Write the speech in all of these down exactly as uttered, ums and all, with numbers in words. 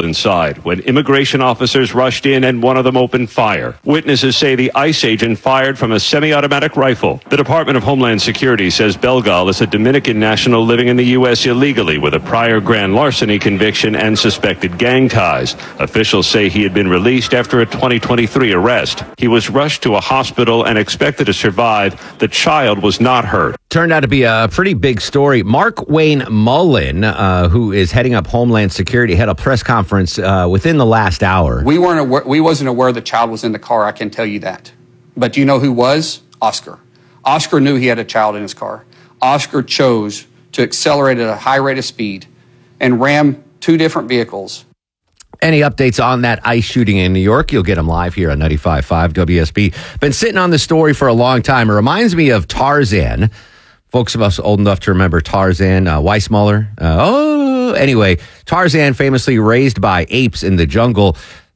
inside when immigration officers rushed in and one of them opened fire. Witnesses say the ICE agent fired from a semi-automatic rifle. The Department of Homeland Security says Belgal is a Dominican national living in the U S illegally with a prior grand larceny conviction and suspected gang ties. Officials say he had been released after a twenty twenty-three arrest. He was rushed to a hospital and expected to survive. The child was not hurt. Turned out to be a pretty big story. Mark Wayne Mullen, uh, who is heading up Homeland Security, had a press conference uh, within the last hour. We weren't aware, we wasn't aware the child was in the car, I can tell you that. But do you know who was? Oscar. Oscar knew he had a child in his car. Oscar chose to accelerate at a high rate of speed and ram two different vehicles. Any updates on that ICE shooting in New York, you'll get them live here on ninety-five point five W S B. Been sitting on the story for a long time. It reminds me of Tarzan. Folks of us old enough to remember Tarzan, uh, Weissmuller. Uh, oh, anyway, Tarzan famously raised by apes in the jungle.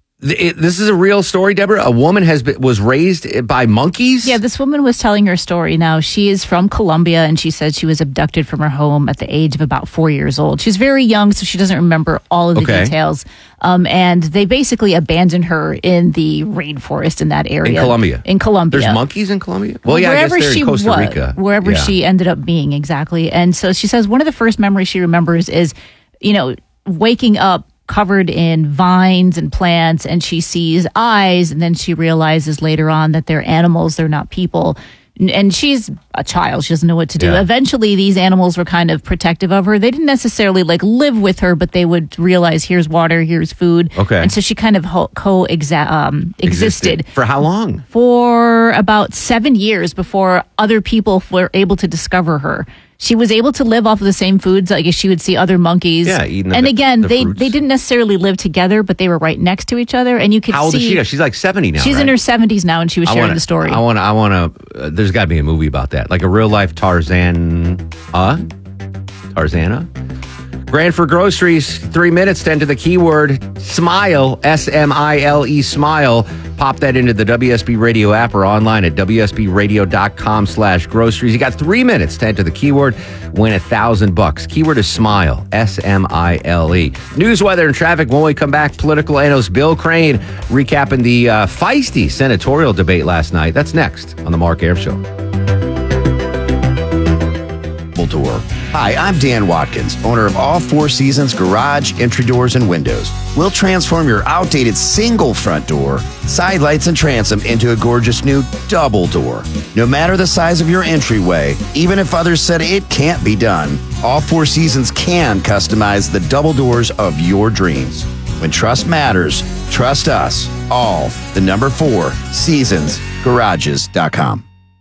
This is a real story, Deborah. A woman has been, was raised by monkeys. Yeah, this woman was telling her story. Now, she is from Colombia, and she said she was abducted from her home at the age of about four years old. She's very young, so she doesn't remember all of the okay. details. Um, and they basically abandoned her in the rainforest in that area. In Colombia. In Colombia. There's monkeys in Colombia? Well, yeah, wherever I guess they're she in Costa was, Rica. Wherever yeah. she ended up being, exactly. And so she says one of the first memories she remembers is, you know, waking up covered in vines and plants, and she sees eyes, and then she realizes later on that they're animals, they're not people. And she's a child, she doesn't know what to do. Yeah. Eventually, these animals were kind of protective of her. They didn't necessarily like live with her, but they would realize here's water, here's food. Okay. And so she kind of ho- co exa- um, existed. existed. For how long? For about seven years before other people were able to discover her. She was able to live off of the same foods. I guess she would see other monkeys. Yeah, eating the, and again, the they, fruits. they didn't necessarily live together, but they were right next to each other. And you could How old see. is she now? She's like seventy now. She's right? in her seventies now, and she was I sharing wanna, the story. I want to. I want to. Uh, there's got to be a movie about that, like a real life Tarzan. Uh, Tarzana. Grand for groceries. Three minutes to enter the keyword smile. S M I L E smile. Pop that into the W S B Radio app or online at W S B radio dot com slash groceries. You got three minutes to enter the keyword. Win a thousand bucks. Keyword is smile. S M I L E. News, weather, and traffic. When we come back, political analyst Bill Crane recapping the uh, feisty senatorial debate last night. That's next on the Mark Arum Show. Door. Hi, I'm Dan Watkins, owner of All Four Seasons Garage, Entry Doors, and Windows. We'll transform your outdated single front door, side lights, and transom into a gorgeous new double door. No matter the size of your entryway, even if others said it can't be done, All Four Seasons can customize the double doors of your dreams. When trust matters, trust us. All, the number four, seasons garages dot com.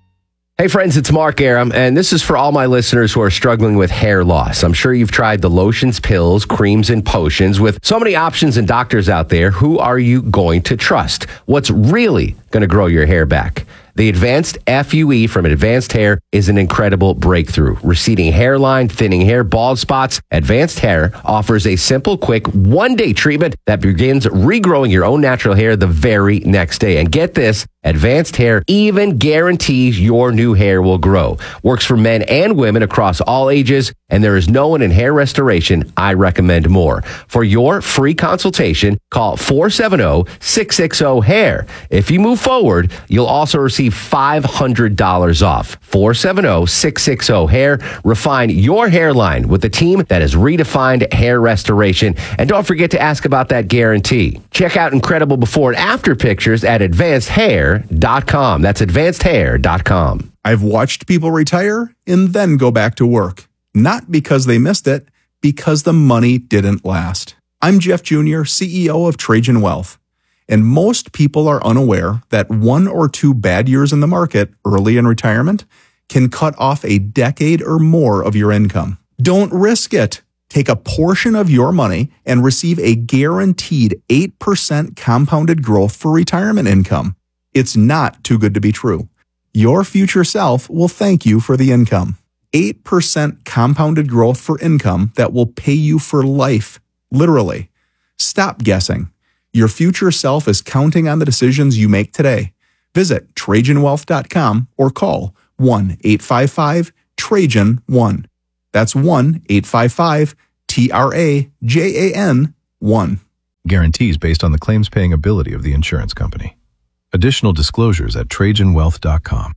Hey friends, it's Mark Arum, and this is for all my listeners who are struggling with hair loss. I'm sure you've tried the lotions, pills, creams, and potions. With so many options and doctors out there, who are you going to trust? What's really going to grow your hair back? The Advanced F U E from Advanced Hair is an incredible breakthrough. Receding hairline, thinning hair, bald spots. Advanced Hair offers a simple, quick, one-day treatment that begins regrowing your own natural hair the very next day. And get this, Advanced Hair even guarantees your new hair will grow. Works for men and women across all ages, and there is no one in hair restoration I recommend more. For your free consultation, call four seven zero, six six zero, hair. If you move forward, you'll also receive five hundred dollars off. four seven zero, six six zero, hair. Refine your hairline with a team that has redefined hair restoration. And don't forget to ask about that guarantee. Check out incredible before and after pictures at advanced hair dot com. That's advanced hair dot com. I've watched people retire and then go back to work. Not because they missed it, because the money didn't last. I'm Jeff Junior, C E O of Trajan Wealth. And most people are unaware that one or two bad years in the market early in retirement can cut off a decade or more of your income. Don't risk it. Take a portion of your money and receive a guaranteed eight percent compounded growth for retirement income. It's not too good to be true. Your future self will thank you for the income. eight percent compounded growth for income that will pay you for life, literally. Stop guessing. Your future self is counting on the decisions you make today. Visit Trajan Wealth dot com or call one eight five five Trajan one. That's one eight five five T R A J A N one. Guarantees based on the claims paying ability of the insurance company. Additional disclosures at trajan wealth dot com.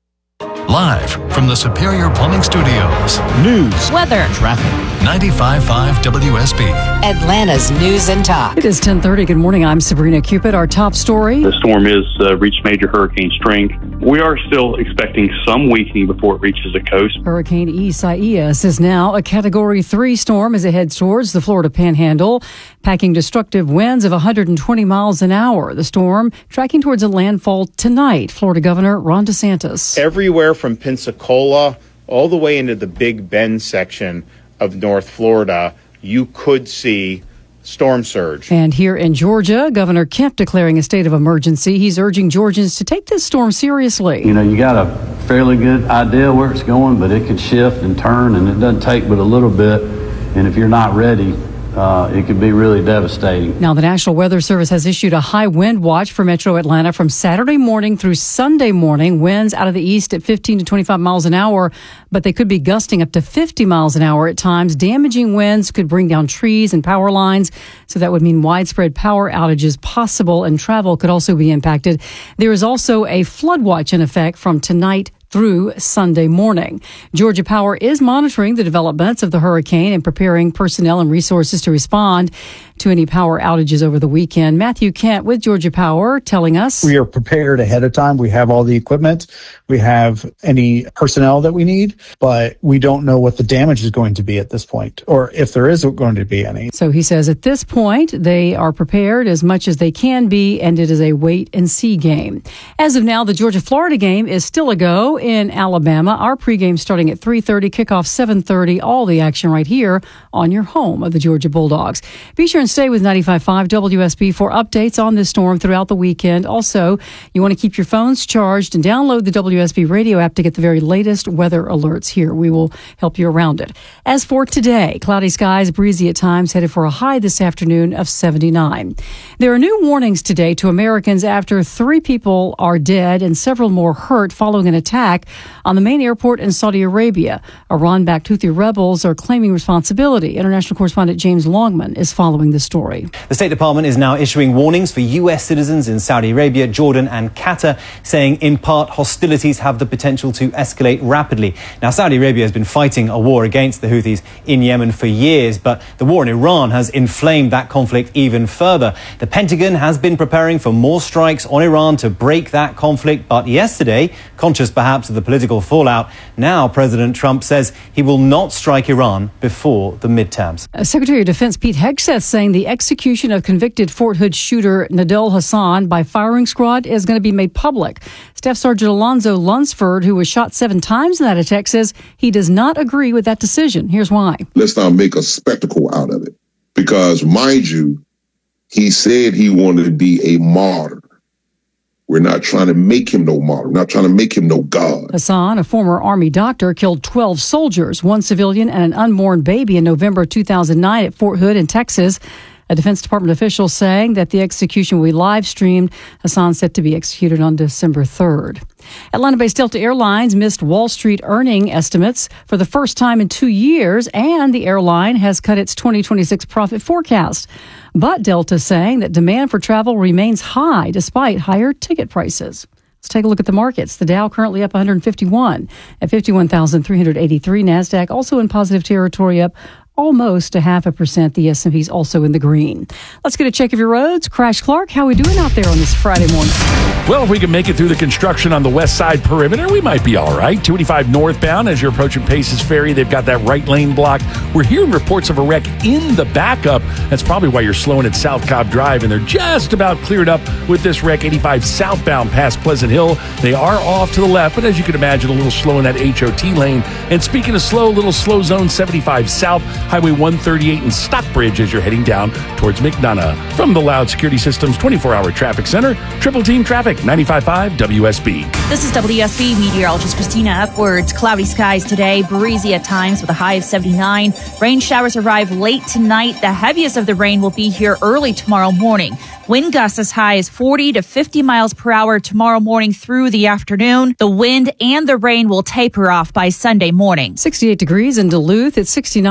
Live from the Superior Plumbing Studios. News, weather, traffic. ninety-five point five W S B. Atlanta's News and Talk. It is ten thirty. Good morning. I'm Sabrina Cupid. Our top story. The storm is uh, reached major hurricane strength. We are still expecting some weakening before it reaches the coast. Hurricane Isaias is now a Category three storm as it heads towards the Florida Panhandle, packing destructive winds of one hundred twenty miles an hour. The storm tracking towards a landfall tonight. Florida Governor Ron DeSantis. Everywhere from Pensacola all the way into the Big Bend section of North Florida, you could see storm surge. And here in Georgia, Governor Kemp declaring a state of emergency. He's urging Georgians to take this storm seriously. You know, you got a fairly good idea where it's going, but it could shift and turn, and it doesn't take but a little bit. And if you're not ready, Uh, it could be really devastating. Now, the National Weather Service has issued a high wind watch for Metro Atlanta from Saturday morning through Sunday morning. Winds out of the east at fifteen to twenty-five miles an hour, but they could be gusting up to fifty miles an hour at times. Damaging winds could bring down trees and power lines, so that would mean widespread power outages possible, and travel could also be impacted. There is also a flood watch in effect from tonight through Sunday morning. Georgia Power is monitoring the developments of the hurricane and preparing personnel and resources to respond to any power outages over the weekend. Matthew Kent with Georgia Power telling us. We are prepared ahead of time. We have all the equipment. We have any personnel that we need, but we don't know what the damage is going to be at this point, or if there is going to be any. So he says at this point, they are prepared as much as they can be, and it is a wait and see game. As of now, the Georgia-Florida game is still a go in Alabama. Our pregame starting at three thirty, kickoff seven thirty. All the action right here on your home of the Georgia Bulldogs. Be sure and stay with ninety-five point five W S B for updates on this storm throughout the weekend. Also, you want to keep your phones charged and download the W S B radio app to get the very latest weather alerts here. We will help you around it. As for today, cloudy skies, breezy at times, headed for a high this afternoon of seventy-nine. There are new warnings today to Americans after three people are dead and several more hurt following an attack on the main airport in Saudi Arabia. Iran-backed Houthi rebels are claiming responsibility. International correspondent James Longman is following the story. The State Department is now issuing warnings for U S citizens in Saudi Arabia, Jordan and Qatar, saying in part hostilities have the potential to escalate rapidly. Now, Saudi Arabia has been fighting a war against the Houthis in Yemen for years, but the war in Iran has inflamed that conflict even further. The Pentagon has been preparing for more strikes on Iran to break that conflict, but yesterday, conscious perhaps of the political fallout, now President Trump says he will not strike Iran before the midterms. Uh, Secretary of Defense Pete Hegseth saying the execution of convicted Fort Hood shooter Nadel Hassan by firing squad is going to be made public. Staff Sergeant Alonzo Lunsford, who was shot seven times in that attack, says he does not agree with that decision. Here's why. Let's not make a spectacle out of it. Because, mind you, he said he wanted to be a martyr. We're not trying to make him no martyr. We're not trying to make him no god. Hassan, a former Army doctor, killed twelve soldiers, one civilian and an unborn baby in November two thousand nine at Fort Hood in Texas. A Defense Department official saying that the execution will be live streamed. Hassan set to be executed on December third. Atlanta-based Delta Airlines missed Wall Street earning estimates for the first time in two years, and the airline has cut its twenty twenty-six profit forecast. But Delta saying that demand for travel remains high despite higher ticket prices. Let's take a look at the markets. The Dow currently up one hundred fifty-one at fifty-one thousand three hundred eighty-three. NASDAQ also in positive territory, up almost a half a percent. The S and P's also in the green. Let's get a check of your roads. Crash Clark, how are we doing out there on this Friday morning? Well, if we can make it through the construction on the west side perimeter, we might be all right. two eighty-five northbound as you're approaching Paces Ferry. They've got that right lane blocked. We're hearing reports of a wreck in the backup. That's probably why you're slowing at South Cobb Drive, and they're just about cleared up with this wreck. eighty-five southbound past Pleasant Hill. They are off to the left, but as you can imagine, a little slow in that H O T lane. And speaking of slow, a little slow zone seventy-five south, Highway one thirty-eight in Stockbridge as you're heading down towards McDonough. From the Loud Security Systems twenty-four hour Traffic Center, Triple Team Traffic, ninety-five point five W S B. This is W S B meteorologist Christina Upwards. Cloudy skies today, breezy at times with a high of seventy-nine. Rain showers arrive late tonight. The heaviest of the rain will be here early tomorrow morning. Wind gusts as high as forty to fifty miles per hour tomorrow morning through the afternoon. The wind and the rain will taper off by Sunday morning. sixty-eight degrees in Duluth. It's sixty-nine in Colorado.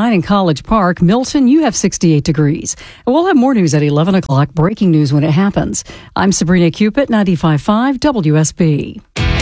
College Park. Milton, you have sixty-eight degrees. And we'll have more news at eleven o'clock, breaking news when it happens. I'm Sabrina Cupid, ninety-five point five W S B.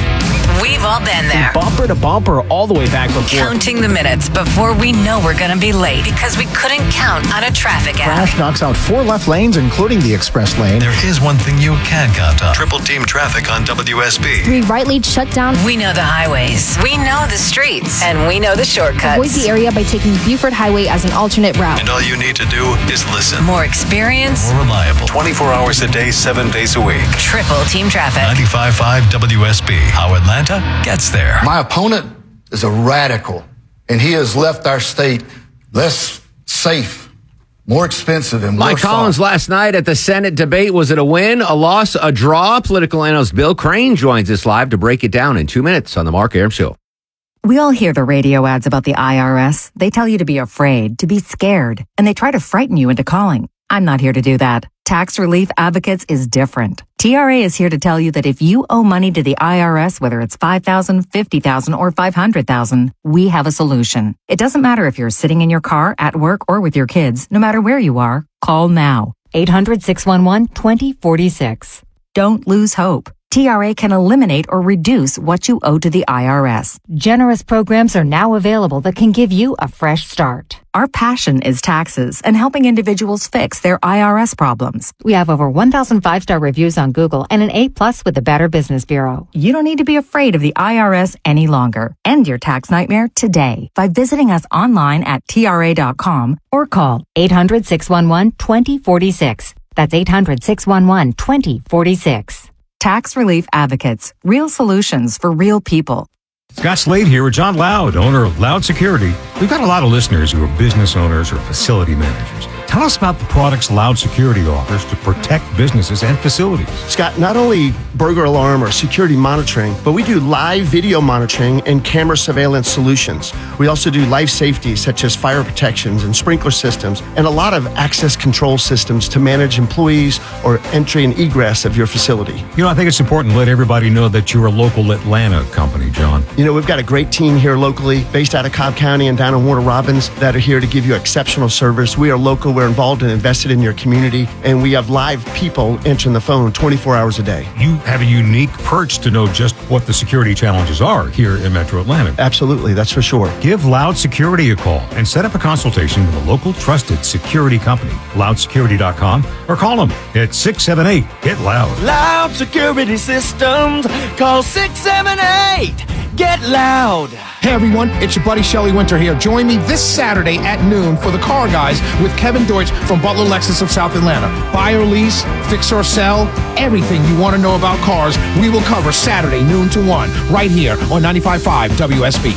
We've all been there. Bumper to bumper all the way back before. Counting the minutes before we know we're going to be late because we couldn't count on a traffic app. Crash knocks out four left lanes, including the express lane. There is one thing you can count on. Triple team traffic on W S B. Three right lanes shut down. We know the highways. We know the streets. And we know the shortcuts. Avoid the area by taking Buford Highway as an alternate route. And all you need to do is listen. More experience. More reliable. twenty-four hours a day, seven days a week. Triple team traffic. ninety-five point five W S B. How Atlanta gets there. My opponent is a radical, and he has left our state less safe, more expensive, and Mike worse Collins off. last night at the Senate debate. Was it a win, a loss, a draw? Political analyst Bill Crane joins us live to break it down in two minutes on the Mark Arum Show. We all hear the radio ads about the I R S. They tell you to be afraid, to be scared, and they try to frighten you into calling. I'm not here to do that. Tax Relief Advocates is different. T R A is here to tell you that if you owe money to the I R S, whether it's five thousand dollars, fifty thousand dollars, or five hundred thousand dollars, we have a solution. It doesn't matter if you're sitting in your car, at work, or with your kids. No matter where you are, call now. eight hundred, six one one, two zero four six. Don't lose hope. T R A can eliminate or reduce what you owe to the I R S. Generous programs are now available that can give you a fresh start. Our passion is taxes and helping individuals fix their I R S problems. We have over one thousand five-star reviews on Google and an A plus with the Better Business Bureau. You don't need to be afraid of the I R S any longer. End your tax nightmare today by visiting us online at T R A dot com or call eight hundred, six one one, two zero four six. That's eight hundred, six one one, two zero four six. Tax Relief Advocates. Real solutions for real people. Scott Slade here with John Loud, owner of Loud Security. We've got a lot of listeners who are business owners or facility managers. Tell us about the products Loud Security offers to protect businesses and facilities. Scott, not only burglar alarm or security monitoring, but we do live video monitoring and camera surveillance solutions. We also do life safety, such as fire protections and sprinkler systems, and a lot of access control systems to manage employees or entry and egress of your facility. You know, I think it's important to let everybody know that you're a local Atlanta company, John. You know, we've got a great team here locally, based out of Cobb County and down in Warner Robins, that are here to give you exceptional service. We are local, we're involved and invested in your community, and we have live people answering the phone twenty-four hours a day. You have a unique perch to know just what the security challenges are here in Metro Atlanta. Absolutely, that's for sure. Give Loud Security a call and set up a consultation with a local trusted security company, loud security dot com, or call them at six seven eight, get loud. Loud Security Systems. Call six seven eight, get loud. Hey everyone, it's your buddy Shelly Winter here. Join me this Saturday at noon for the Car Guys with Kevin Deutsch from Butler Lexus of South Atlanta. Buy or lease, fix or sell, everything you want to know about cars, we will cover Saturday noon to one, right here on ninety-five point five W S B.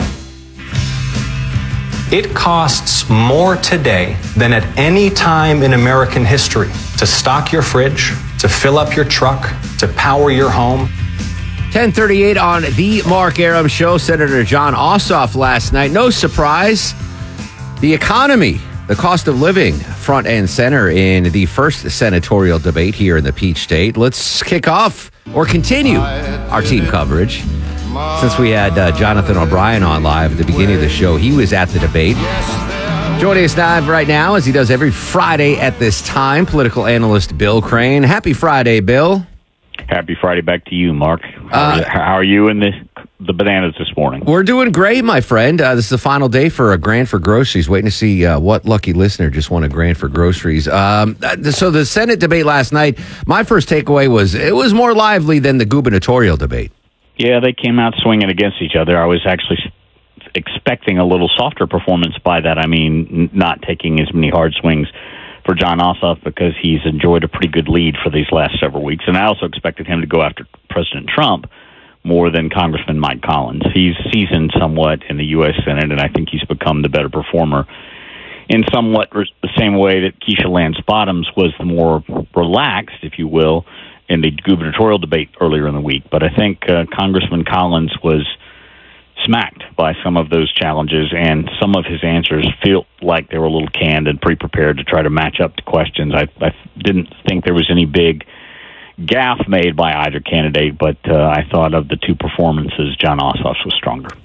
It costs more today than at any time in American history to stock your fridge, to fill up your truck, to power your home. ten thirty-eight on the Mark Arum Show. Senator John Ossoff last night. No surprise. The economy, the cost of living, front and center in the first senatorial debate here in the Peach State. Let's kick off or continue our team coverage. Since we had uh, Jonathan O'Brien on live at the beginning of the show, he was at the debate. Joining us live right now, as he does every Friday at this time, political analyst Bill Crane. Happy Friday, Bill. Happy Friday back to you, Mark. How, Uh, are, you, how are you in the, the bananas this morning? We're doing great, my friend. Uh, this is the final day for a grand for groceries. Waiting to see uh, what lucky listener just won a grand for groceries. Um, uh, so the Senate debate last night, my first takeaway was it was more lively than the gubernatorial debate. Yeah, they came out swinging against each other. I was actually s- expecting a little softer performance by that. I mean, n- not taking as many hard swings for John Ossoff because he's enjoyed a pretty good lead for these last several weeks. And I also expected him to go after President Trump more than Congressman Mike Collins. He's seasoned somewhat in the U S Senate, and I think he's become the better performer in somewhat re- the same way that Keisha Lance Bottoms was the more relaxed, if you will, in the gubernatorial debate earlier in the week. But I think uh, Congressman Collins was smacked by some of those challenges, and some of his answers feel like they were a little canned and pre-prepared to try to match up to questions. I, I didn't think there was any big gaffe made by either candidate, but uh, I thought of the two performances, John Ossoff's was stronger.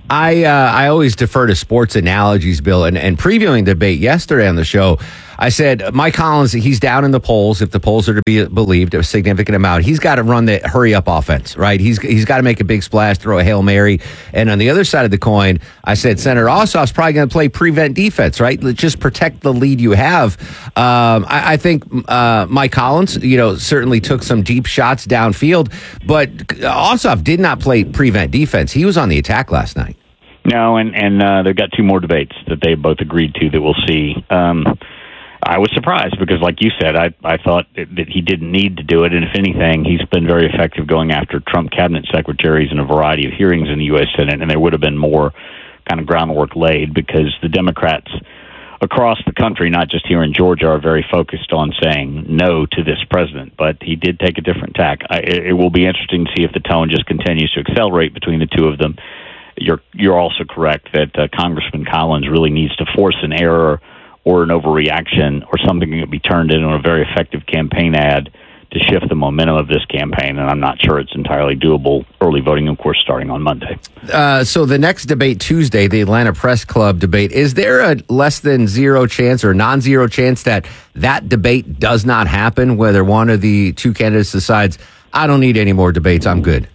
I uh, I always defer to sports analogies, Bill, and, and previewing the debate yesterday on the show, I said Mike Collins, he's down in the polls. If the polls are to be believed, a significant amount, he's got to run the hurry up offense, right? He's he's got to make a big splash, throw a Hail Mary. And on the other side of the coin, I said Senator Ossoff's probably going to play prevent defense, right? Just protect the lead you have. Um, I, I think uh, Mike Collins, you know, certainly took some deep shots downfield, but Ossoff did not play prevent defense. He was on the attack last night. No, and and uh, they've got two more debates that they both agreed to that we'll see. Um, I was surprised because, like you said, I I thought that, that he didn't need to do it, and if anything, he's been very effective going after Trump cabinet secretaries in a variety of hearings in the U S Senate, and there would have been more kind of groundwork laid because the Democrats across the country, not just here in Georgia, are very focused on saying no to this president. But he did take a different tack. I, it will be interesting to see if the tone just continues to accelerate between the two of them. You're you're also correct that uh, Congressman Collins really needs to force an error or an overreaction or something that can be turned into a very effective campaign ad to shift the momentum of this campaign, and I'm not sure it's entirely doable. Early voting, of course, starting on Monday. Uh, so the next debate Tuesday, the Atlanta Press Club debate, is there a less than zero chance or non-zero chance that that debate does not happen, whether one of the two candidates decides, I don't need any more debates, I'm good?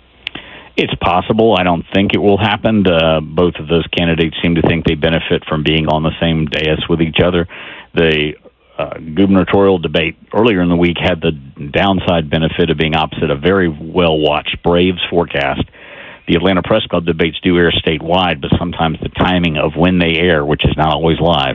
It's possible. I don't think it will happen. Uh, both of those candidates seem to think they benefit from being on the same dais with each other. The uh, gubernatorial debate earlier in the week had the downside benefit of being opposite a very well-watched Braves forecast. The Atlanta Press Club debates do air statewide, but sometimes the timing of when they air, which is not always live,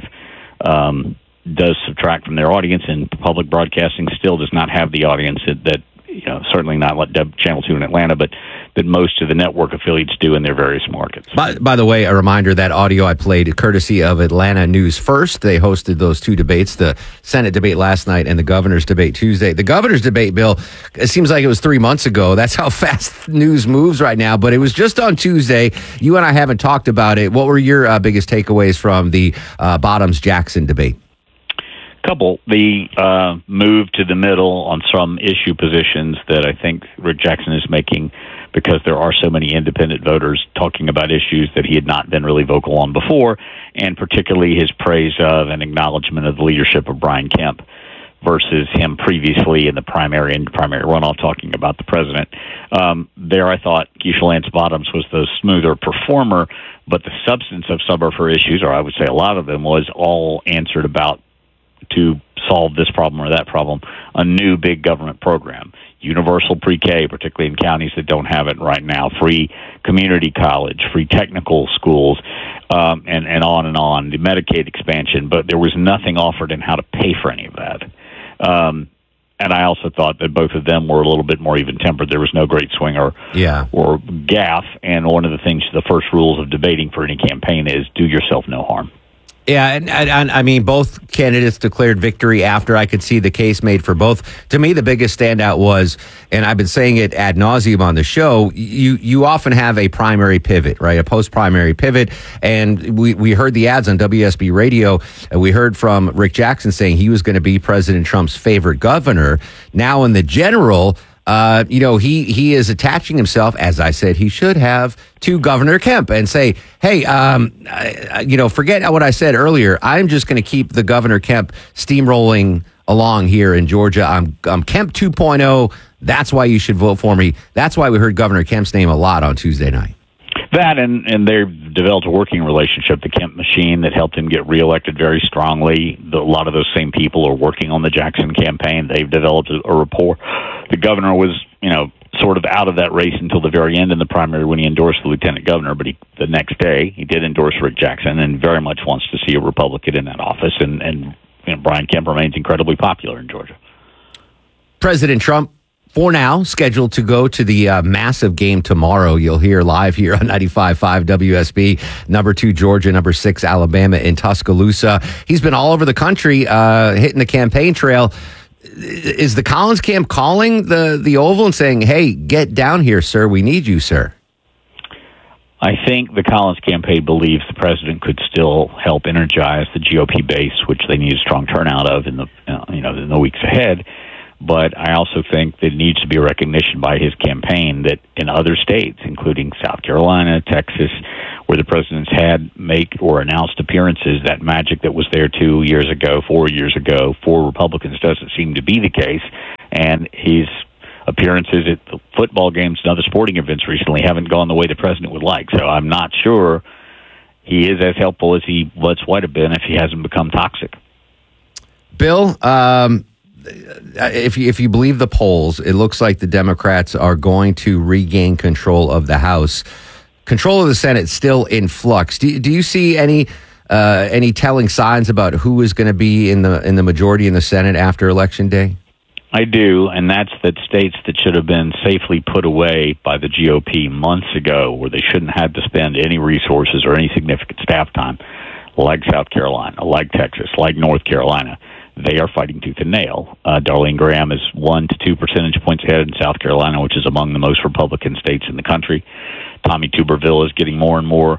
um, does subtract from their audience, and public broadcasting still does not have the audience that, that you know, certainly not what Channel two in Atlanta, but that most of the network affiliates do in their various markets. By, by the way, a reminder that audio I played courtesy of Atlanta News First. They hosted those two debates, the Senate debate last night and the governor's debate Tuesday. The governor's debate, Bill, it seems like it was three months ago. That's how fast news moves right now, but it was just on Tuesday. You and I haven't talked about it. What were your uh, biggest takeaways from the uh, Bottoms-Jackson debate? Couple. The uh, move to the middle on some issue positions that I think Rick Jackson is making because there are so many independent voters talking about issues that he had not been really vocal on before, and particularly his praise of and acknowledgement of the leadership of Brian Kemp versus him previously in the primary and primary runoff talking about the president. Um, there I thought Keisha Lance Bottoms was the smoother performer, but the substance of some of her issues, or I would say a lot of them, was all answered about to solve this problem or that problem, a new big government program, universal pre-K, particularly in counties that don't have it right now, free community college, free technical schools, um, and, and on and on, the Medicaid expansion, but there was nothing offered in how to pay for any of that. Um, and I also thought that both of them were a little bit more even-tempered. There was no great swing or, yeah. or gaffe, and one of the things, the first rules of debating for any campaign is do yourself no harm. Yeah, and, and I mean, both candidates declared victory after I could see the case made for both. To me, the biggest standout was, and I've been saying it ad nauseum on the show, you you often have a primary pivot, right? A post-primary pivot. And we, we heard the ads on W S B Radio, and we heard from Rick Jackson saying he was going to be President Trump's favorite governor. Now in the general, Uh, you know, he, he is attaching himself, as I said he should have, to Governor Kemp and say, hey, um, I, you know, forget what I said earlier. I'm just going to keep the Governor Kemp steamrolling along here in Georgia. I'm, I'm Kemp two point oh. That's why you should vote for me. That's why we heard Governor Kemp's name a lot on Tuesday night. That and, and they've developed a working relationship, the Kemp machine, that helped him get reelected very strongly. The, a lot of those same people are working on the Jackson campaign. They've developed a, a rapport. The governor was, you know, sort of out of that race until the very end in the primary when he endorsed the lieutenant governor. But he, the next day, he did endorse Rick Jackson and very much wants to see a Republican in that office. And, and you know, Brian Kemp remains incredibly popular in Georgia. President Trump, for now, scheduled to go to the uh, massive game tomorrow. You'll hear live here on ninety-five point five W S B, number two Georgia, number six Alabama in Tuscaloosa. He's been all over the country, uh, hitting the campaign trail. Is the Collins camp calling the, the Oval and saying, hey, get down here, sir. We need you, sir? I think the Collins campaign believes the president could still help energize the G O P base, which they need a strong turnout of in the, uh, you know, in the weeks ahead. But I also think there needs to be a recognition by his campaign that in other states, including South Carolina, Texas, where the presidents had make or announced appearances, that magic that was there two years ago, four years ago, for Republicans doesn't seem to be the case. And his appearances at the football games and other sporting events recently haven't gone the way the president would like. So I'm not sure he is as helpful as he once might have been if he hasn't become toxic. Bill, um, if you, if you believe the polls, it looks like the Democrats are going to regain control of the House. Control of the Senate still in flux. Do, do you see any uh, any telling signs about who is going to be in the in the majority in the Senate after Election Day? I do, and that's that states that should have been safely put away by the G O P months ago, where they shouldn't have to spend any resources or any significant staff time, like South Carolina, like Texas, like North Carolina. They are fighting tooth and nail. Uh, Darlene Graham is one to two percentage points ahead in South Carolina, which is among the most Republican states in the country. Tommy Tuberville is getting more and more,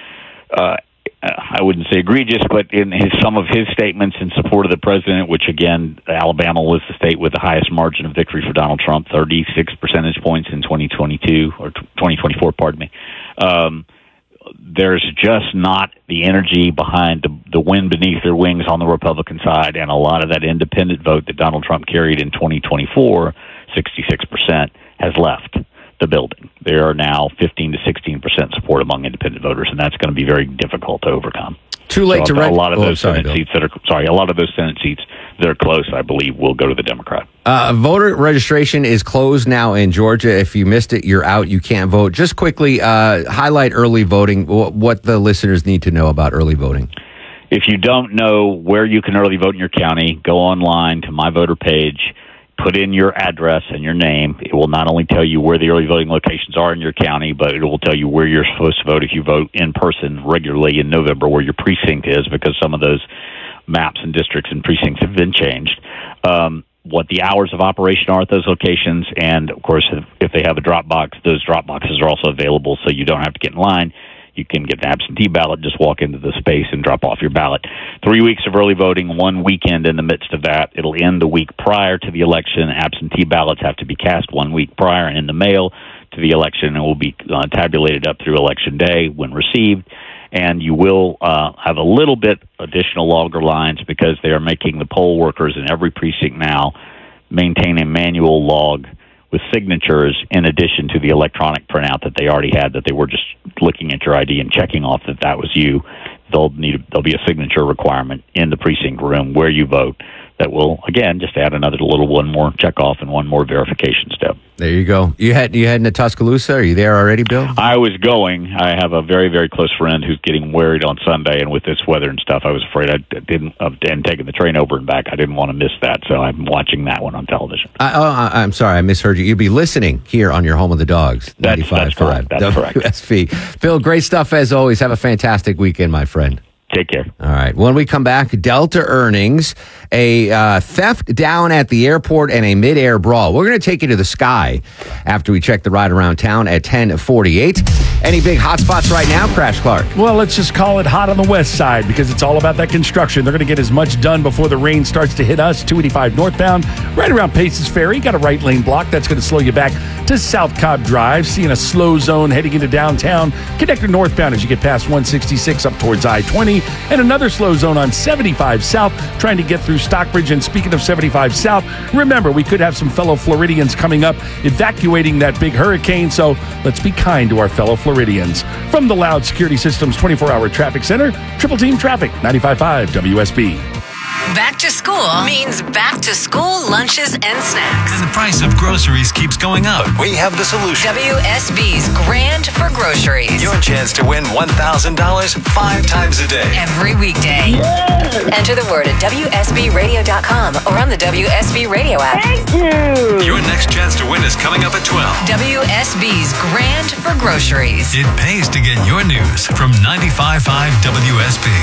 uh, I wouldn't say egregious, but in his, some of his statements in support of the president, which again, Alabama was the state with the highest margin of victory for Donald Trump, thirty-six percentage points in twenty twenty-two, or twenty twenty-four, pardon me. Um, there's just not the energy behind the, the wind beneath their wings on the Republican side, and a lot of that independent vote that Donald Trump carried in twenty twenty-four, sixty-six percent, has left the building. There are now fifteen to sixteen percent support among independent voters, and that's going to be very difficult to overcome. Too late so to reg- a lot of oh, those sorry, Senate Bill. seats that are sorry, a lot of those Senate seats that are close, I believe, will go to the Democrat. Uh, voter registration is closed now in Georgia. If you missed it, you're out. You can't vote. Just quickly, uh, highlight early voting, what the listeners need to know about early voting. If you don't know where you can early vote in your county, go online to My Voter page, put in your address and your name. It will not only tell you where the early voting locations are in your county, but it will tell you where you're supposed to vote if you vote in person regularly in November, where your precinct is, because some of those maps and districts and precincts have been changed. Um, what the hours of operation are at those locations, and of course, if, if they have a drop box, those drop boxes are also available, so you don't have to get in line. You can get an absentee ballot, just walk into the space and drop off your ballot. Three weeks of early voting, one weekend in the midst of that. It'll end the week prior to the election. Absentee ballots have to be cast one week prior in the mail to the election and will be uh, tabulated up through Election Day when received. And you will uh, have a little bit additional longer lines because they are making the poll workers in every precinct now maintain a manual log with signatures in addition to the electronic printout that they already had, that they were just looking at your I D and checking off that that was you. They'll need there'll be a signature requirement in the precinct room where you vote that will, again, just add another little one more check off and one more verification step. There you go. You had you heading to Tuscaloosa? Are you there already, Bill? I was going. I have a very, very close friend who's getting married on Sunday, and with this weather and stuff, I was afraid I didn't, uh, and taking the train over and back, I didn't want to miss that, so I'm watching that one on television. I, oh, I, I'm sorry, I misheard you. You'd be listening here on your home of the dogs. That's, that's correct. That's W S B. correct. Bill, great stuff as always. Have a fantastic weekend, my friend. Take care. All right. When we come back, Delta earnings, a uh, theft down at the airport, and a mid-air brawl. We're going to take you to the sky after we check the ride around town at ten forty-eight. Any big hot spots right now, Crash Clark? Well, let's just call it hot on the west side because it's all about that construction. They're going to get as much done before the rain starts to hit us. two eighty-five northbound, right around Paces Ferry. Got a right lane block. That's going to slow you back to South Cobb Drive. Seeing a slow zone heading into downtown. Connector northbound as you get past one sixty-six up towards I twenty. And another slow zone on seventy-five South, trying to get through Stockbridge. And speaking of seventy-five South, remember, we could have some fellow Floridians coming up evacuating that big hurricane, so let's be kind to our fellow Floridians. From the Loud Security Systems twenty-four hour Traffic Center, Triple Team Traffic, ninety-five point five W S B. Back to school means back to school lunches and snacks. And the price of groceries keeps going up. We have the solution. W S B's Grand for Groceries. Your chance to win one thousand dollars five times a day. Every weekday. Yeah. Enter the word at W S B radio dot com or on the W S B Radio app. Thank you. Your next chance to win is coming up at twelve. W S B's Grand for Groceries. It pays to get your news from ninety-five point five W S B.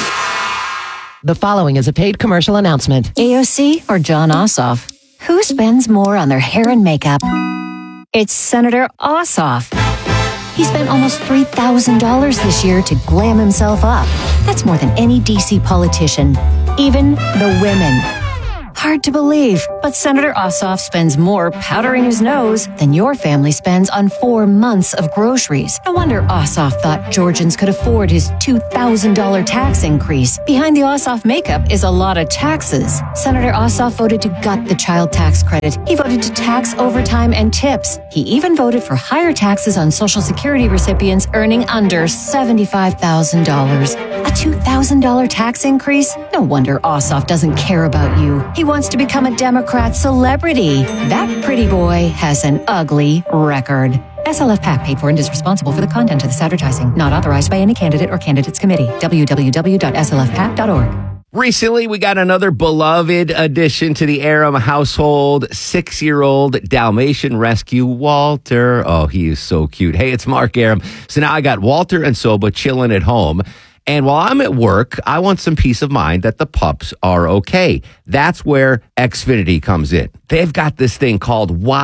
The following is a paid commercial announcement. A O C or John Ossoff? Who spends more on their hair and makeup? It's Senator Ossoff. He spent almost three thousand dollars this year to glam himself up. That's more than any D C politician, even the women. Hard to believe, but Senator Ossoff spends more powdering his nose than your family spends on four months of groceries. No wonder Ossoff thought Georgians could afford his two thousand dollars tax increase. Behind the Ossoff makeup is a lot of taxes. Senator Ossoff voted to gut the child tax credit. He voted to tax overtime and tips. He even voted for higher taxes on Social Security recipients earning under seventy-five thousand dollars. A two thousand dollars tax increase? No wonder Ossoff doesn't care about you. He wants to become a Democrat celebrity. That pretty boy has an ugly record. S L F PAC paid for and is responsible for the content of this advertising. Not authorized by any candidate or candidates committee. w w w dot s l f pac dot org. Recently, we got another beloved addition to the Aram household, six-year-old Dalmatian rescue, Walter. Oh, he is so cute. Hey, it's Mark Aram. So now I got Walter and Soba chilling at home. And while I'm at work, I want some peace of mind that the pups are okay. That's where Xfinity comes in. They've got this thing called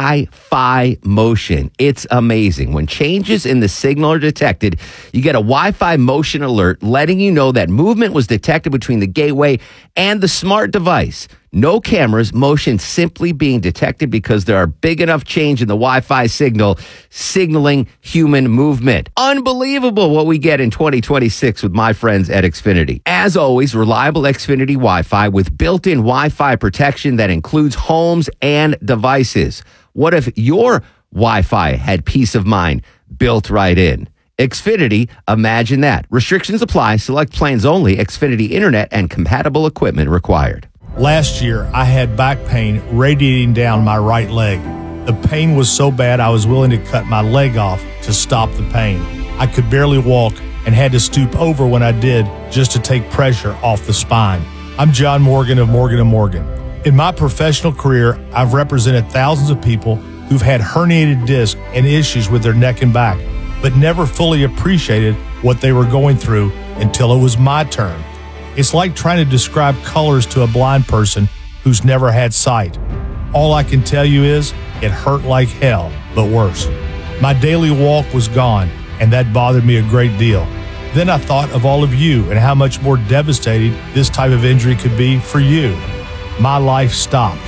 Wi-Fi motion. It's amazing. When changes in the signal are detected, you get a Wi-Fi motion alert letting you know that movement was detected between the gateway and the smart device. No cameras, motion simply being detected because there are big enough change in the Wi-Fi signal signaling human movement. Unbelievable what we get in twenty twenty-six with my friends at Xfinity. As always, reliable Xfinity Wi-Fi with built-in Wi-Fi protection that includes homes and devices. What if your Wi-Fi had peace of mind built right in? Xfinity, imagine that. Restrictions apply. Select plans only. Xfinity Internet and compatible equipment required. Last year, I had back pain radiating down my right leg. The pain was so bad I was willing to cut my leg off to stop the pain. I could barely walk and had to stoop over when I did just to take pressure off the spine. I'm John Morgan of Morgan and Morgan. In my professional career, I've represented thousands of people who've had herniated discs and issues with their neck and back, but never fully appreciated what they were going through until it was my turn. It's like trying to describe colors to a blind person who's never had sight. All I can tell you is it hurt like hell, but worse. My daily walk was gone, and that bothered me a great deal. Then I thought of all of you and how much more devastating this type of injury could be for you. My life stopped.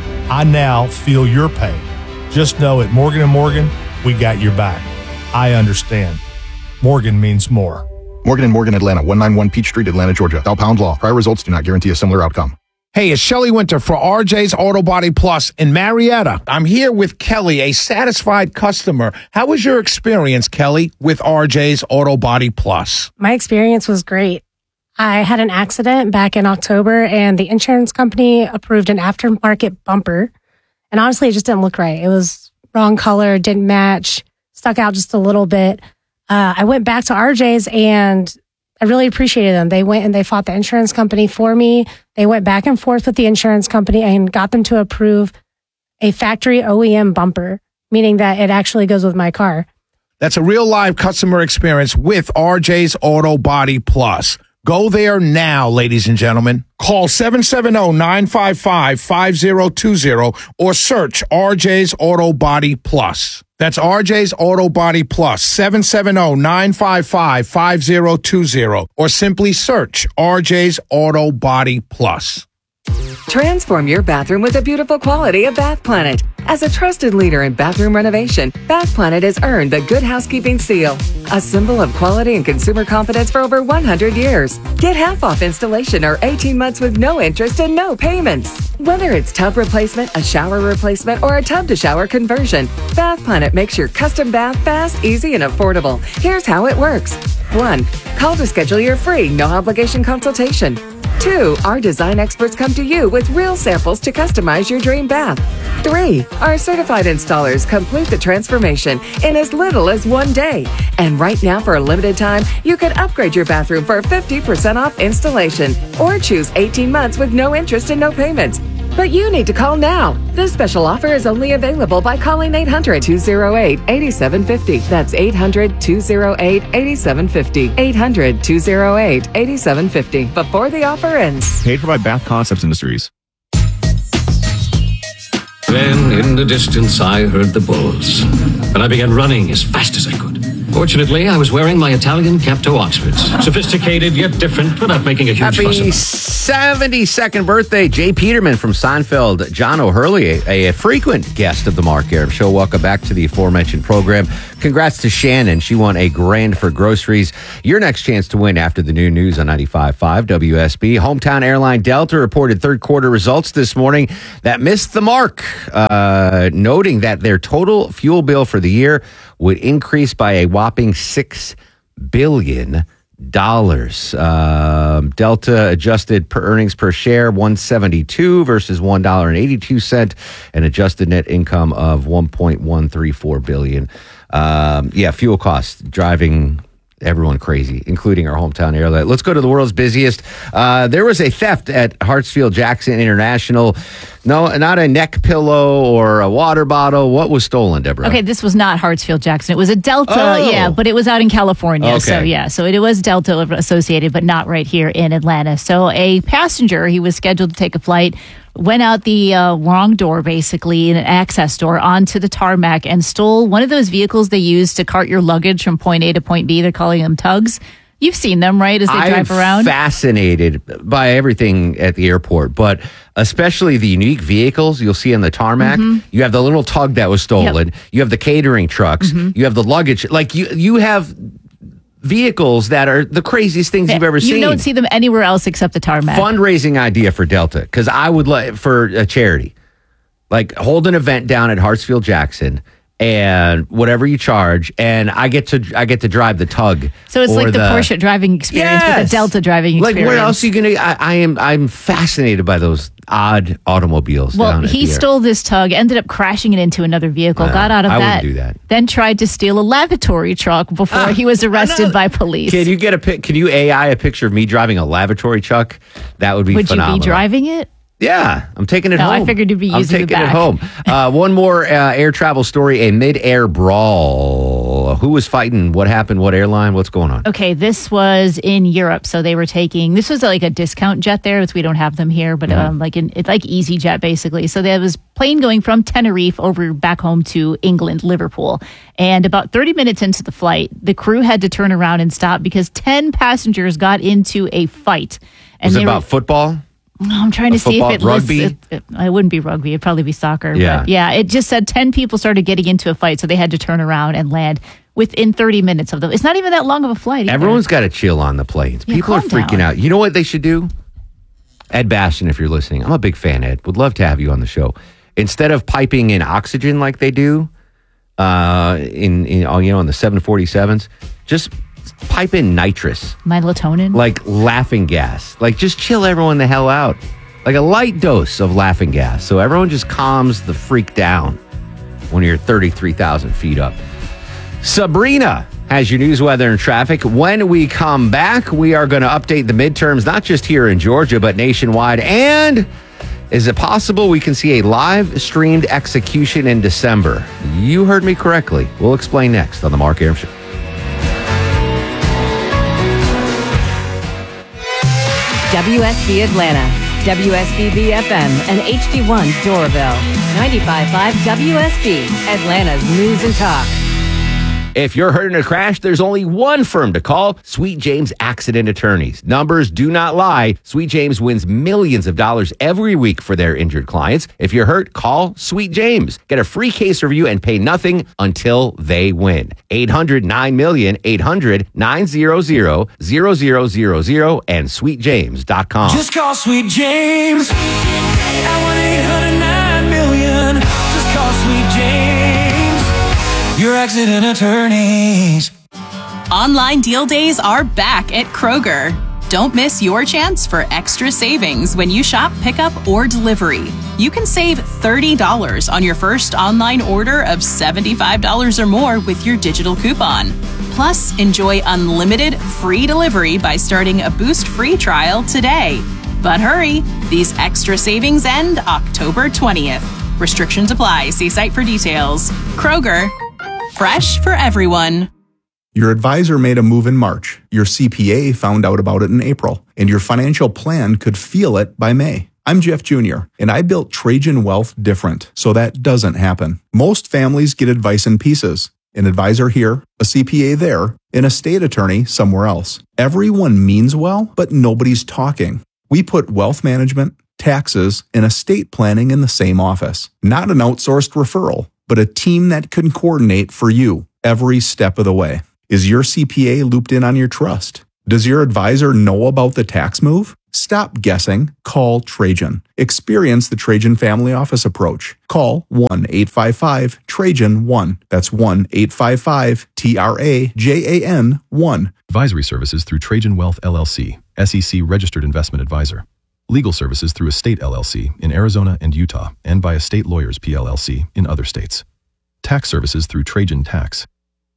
I now feel your pain. Just know at Morgan and Morgan, we got your back. I understand. Morgan means more. Morgan and Morgan, Atlanta, one ninety-one Peachtree, Atlanta, Georgia. Bell Pound Law. Prior results do not guarantee a similar outcome. Hey, it's Shelley Winter for R J's Auto Body Plus in Marietta. I'm here with Kelly, a satisfied customer. How was your experience, Kelly, with R J's Auto Body Plus? My experience was great. I had an accident back in October, and the insurance company approved an aftermarket bumper. And honestly, it just didn't look right. It was wrong color, didn't match, stuck out just a little bit. Uh, I went back to R J's and I really appreciated them. They went and they fought the insurance company for me. They went back and forth with the insurance company and got them to approve a factory O E M bumper, meaning that it actually goes with my car. That's a real live customer experience with R J's Auto Body Plus. Go there now, ladies and gentlemen. Call seven seven zero, nine five five, five zero two zero or search R J's Auto Body Plus. That's R J's Auto Body Plus, seven seven zero, nine five five, five zero two zero, or simply search R J's Auto Body Plus. Transform your bathroom with the beautiful quality of Bath Planet. As a trusted leader in bathroom renovation, Bath Planet has earned the Good Housekeeping seal, a symbol of quality and consumer confidence for over one hundred years. Get half off installation or eighteen months with no interest and no payments. Whether it's tub replacement, a shower replacement, or a tub-to-shower conversion, Bath Planet makes your custom bath fast, easy, and affordable. Here's how it works. One, call to schedule your free, no-obligation consultation. Two, our design experts come to you with real samples to customize your dream bath. Three, our certified installers complete the transformation in as little as one day. And right now, for a limited time, you can upgrade your bathroom for fifty percent off installation or choose eighteen months with no interest and no payments. But you need to call now. This special offer is only available by calling eight hundred, two oh eight, eight seven five oh. That's eight hundred, two oh eight, eight seven five oh. eight hundred, two oh eight, eight seven five oh. Before the offer ends. Paid for by Bath Concepts Industries. Then, in the distance, I heard the bulls, and I began running as fast as I could. Fortunately, I was wearing my Italian Capto Oxfords. Sophisticated yet different without making a huge fuss Happy about it. seventy-second birthday, Jay Peterman from Seinfeld. John O'Hurley, a, a frequent guest of the Mark Arum Show. Welcome back to the aforementioned program. Congrats to Shannon. She won a grand for groceries. Your next chance to win after the new news on ninety-five point five W S B. Hometown airline Delta reported third quarter results this morning that missed the mark, uh, noting that their total fuel bill for the year would increase by a whopping six billion dollars. Um, Delta adjusted per earnings per share one seventy-two versus one dollar and eighty-two cents, and adjusted net income of one point one three four billion. Um, yeah, fuel costs driving everyone crazy, including our hometown airline. Let's go to the world's busiest. Uh, there was a theft at Hartsfield Jackson International. No, not a neck pillow or a water bottle. What was stolen, Deborah? Okay, this was not Hartsfield Jackson. It was a Delta, Oh. yeah, but it was out in California. Okay. So, yeah, so it was Delta associated, but not right here in Atlanta. So, a passenger, he was scheduled to take a flight, went out the uh, wrong door, basically, in an access door onto the tarmac and stole one of those vehicles they use to cart your luggage from point A to point B. They're calling them tugs. You've seen them, right, as they I'm drive around? fascinated by everything at the airport, but especially the unique vehicles you'll see on the tarmac. Mhm. You have the little tug that was stolen. You have the catering trucks. Mhm. You have the luggage. Like you, you have vehicles that are the craziest things you've ever you seen. don't see them anywhere else except the tarmac. Fundraising idea for Delta, because I would like for a charity, like hold an event down at Hartsfield Jackson. And whatever you charge, and I get to I get to drive the tug. So it's or like the, Porsche driving experience, but Yes. the Delta driving Like experience. where else are you gonna? I, I am I'm fascinated by those odd automobiles. Well, down at he the air. stole this tug, ended up crashing it into another vehicle, Uh, got out of I wouldn't that, do that. then tried to steal a lavatory truck before Ah, he was arrested by police. Can you get a pic? Can you A I a picture of me driving a lavatory truck? That would be Would phenomenal. you be driving it? Yeah, I'm taking it No, I home. figured you'd be I'm using the taking it back. home. Uh, one more uh, air travel story: a mid-air brawl. Who was fighting? What happened? What airline? What's going on? Okay, this was in Europe, so they were taking. This was like a discount jet there, which we don't have them here, but Mm-hmm. um, like in, it's like EasyJet basically. So there was plane going from Tenerife over back home to England, Liverpool, and about thirty minutes into the flight, the crew had to turn around and stop because ten passengers got into a fight. And Was it they about were, football? I'm trying to see if Football, it lists. rugby? It, it, it wouldn't be rugby. It'd probably be soccer. Yeah. But yeah, it just said ten people started getting into a fight, so they had to turn around and land within thirty minutes of them. It's not even that long of a flight either. Everyone's got to chill on the planes. Yeah, People are calm freaking down. out. You know what they should do? Ed Bastian, if you're listening, I'm a big fan, Ed. Would love to have you on the show. Instead of piping in oxygen like they do uh, in, in you know, on the seven forty-sevens, just pipe in nitrous, Melatonin. like laughing gas. Like just chill everyone the hell out. Like a light dose of laughing gas. So everyone just calms the freak down when you're thirty-three thousand feet up. Sabrina has your news, weather, and traffic. When we come back, we are going to update the midterms, not just here in Georgia, but nationwide. And is it possible we can see a live streamed execution in December? You heard me correctly. We'll explain next on The Mark Arum Show. W S B Atlanta, W S B B F M, and H D one Doraville. ninety-five point five W S B, Atlanta's news and talk. If you're hurt in a crash, there's only one firm to call, Sweet James Accident Attorneys. Numbers do not lie. Sweet James wins millions of dollars every week for their injured clients. If you're hurt, call Sweet James. Get a free case review and pay nothing until they win. eight hundred nine million, eight hundred nine hundred, zero zero zero zero, and sweet james dot com. Just call Sweet James at one eight hundred nine million. Just call Sweet James, your accident attorneys. Online deal days are back at Kroger. Don't miss your chance for extra savings when you shop pickup or delivery. You can save thirty dollars on your first online order of seventy-five dollars or more with your digital coupon. Plus, enjoy unlimited free delivery by starting a Boost free trial today. But hurry, these extra savings end October twentieth. Restrictions apply. See site for details. Kroger, fresh for everyone. Your advisor made a move in March, your C P A found out about it in April, and your financial plan could feel it by May. I'm Jeff Junior, and I built Trajan Wealth different, so that doesn't happen. Most families get advice in pieces, An advisor here, a C P A there, and a state attorney somewhere else. Everyone means well, but nobody's talking. We put wealth management, taxes, and estate planning in the same office. Not an outsourced referral, but a team that can coordinate for you every step of the way. Is your C P A looped in on your trust? Does your advisor know about the tax move? Stop guessing. Call Trajan. Experience the Trajan Family Office approach. Call one eight five five Trajan one. That's one eight five five T R A J A N one. Advisory services through Trajan Wealth L L C, S E C registered investment advisor. Legal services through Estate L L C in Arizona and Utah, and by Estate Lawyers P L L C in other states. Tax services through Trajan Tax.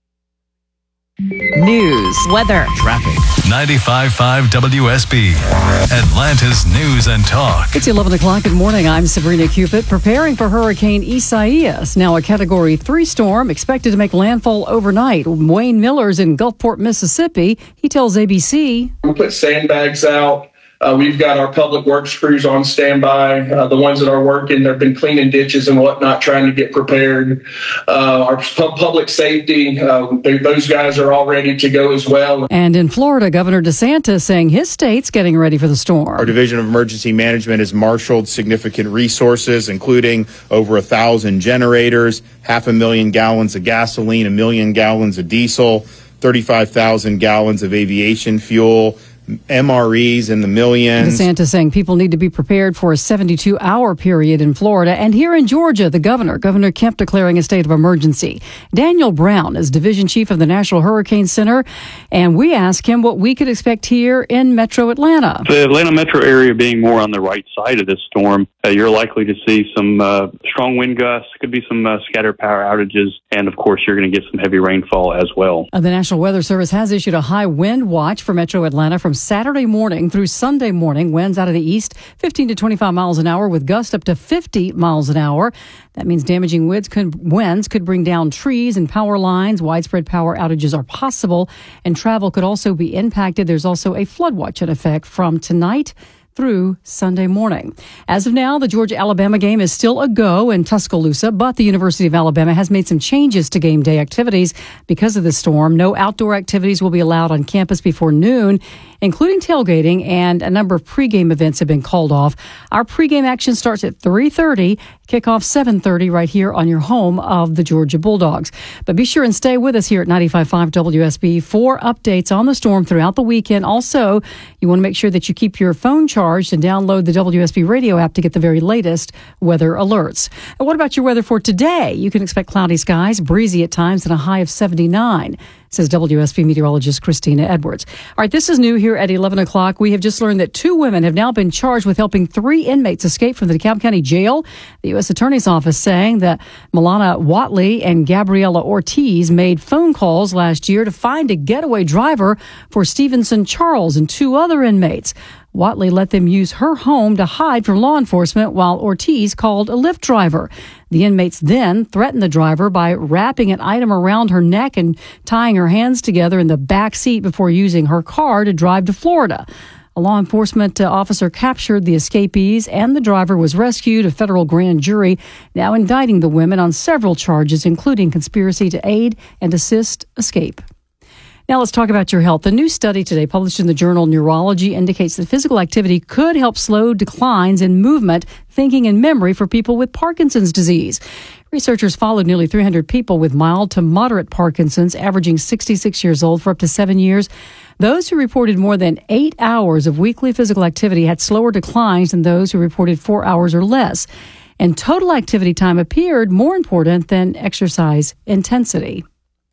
News, weather, traffic. ninety-five point five W S B, Atlanta's News and Talk. It's eleven o'clock. Good morning. I'm Sabrina Cupid, preparing for Hurricane Isaias. Now a Category three storm expected to make landfall overnight. Wayne Miller's in Gulfport, Mississippi. He tells A B C. We put sandbags out. Uh, we've got our public works crews on standby. Uh, the ones that are working, they've been cleaning ditches and whatnot, trying to get prepared. Uh, our pu- public safety, uh, they, those guys are all ready to go as well. And in Florida, Governor DeSantis saying his state's getting ready for the storm. Our Division of Emergency Management has marshaled significant resources, including over a thousand generators, half a million gallons of gasoline, a million gallons of diesel, thirty-five thousand gallons of aviation fuel, M R Es in the millions. DeSantis saying people need to be prepared for a seventy-two hour period in Florida. And here in Georgia, the governor, Governor Kemp, declaring a state of emergency. Daniel Brown is division chief of the National Hurricane Center, and we asked him what we could expect here in Metro Atlanta. The Atlanta metro area being more on the right side of this storm, uh, you're likely to see some uh, strong wind gusts, could be some uh, scattered power outages, and of course you're going to get some heavy rainfall as well. Uh, the National Weather Service has issued a high wind watch for Metro Atlanta from Saturday morning through Sunday morning. Winds out of the east, fifteen to twenty-five miles an hour, with gusts up to fifty miles an hour. That means damaging winds could, winds could bring down trees and power lines. Widespread power outages are possible, and travel could also be impacted. There's also a flood watch in effect from tonight through Sunday morning. As of now, the Georgia-Alabama game is still a go in Tuscaloosa, but the University of Alabama has made some changes to game day activities because of the storm. No outdoor activities will be allowed on campus before noon, including tailgating, and a number of pregame events have been called off. Our pregame action starts at three thirty, kickoff seven thirty right here on your home of the Georgia Bulldogs. But be sure and stay with us here at ninety-five point five W S B for updates on the storm throughout the weekend. Also, you want to make sure that you keep your phone charged and download the W S B radio app to get the very latest weather alerts. And what about your weather for today? You can expect cloudy skies, breezy at times, and a high of seventy-nine. Says W S B meteorologist Christina Edwards. All right, this is new here at eleven o'clock. We have just learned that two women have now been charged with helping three inmates escape from the DeKalb County Jail. The U S Attorney's Office saying that Milana Watley and Gabriela Ortiz made phone calls last year to find a getaway driver for Stevenson Charles and two other inmates. Watley let them use her home to hide from law enforcement, while Ortiz called a Lyft driver. The inmates then threatened the driver by wrapping an item around her neck and tying her hands together in the back seat before using her car to drive to Florida. A law enforcement uh, officer captured the escapees, and the driver was rescued. A federal grand jury now indicting the women on several charges, including conspiracy to aid and assist escape. Now let's talk about your health. A new study today published in the journal Neurology indicates that physical activity could help slow declines in movement, thinking, and memory for people with Parkinson's disease. Researchers followed nearly three hundred people with mild to moderate Parkinson's, averaging sixty-six years old, for up to seven years. Those who reported more than eight hours of weekly physical activity had slower declines than those who reported four hours or less. And total activity time appeared more important than exercise intensity.